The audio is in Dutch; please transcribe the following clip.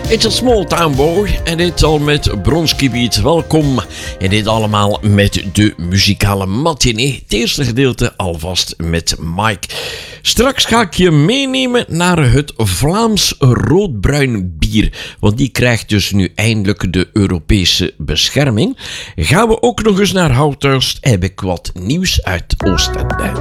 It's a small town boy en dit al met Bronski Beat. Welkom en dit allemaal met de muzikale matinee. Het eerste gedeelte alvast met Mike. Straks ga ik je meenemen naar het Vlaams roodbruin bier. Want die krijgt dus nu eindelijk de Europese bescherming. Gaan we ook nog eens naar Houthurst, heb ik wat nieuws uit Oostende.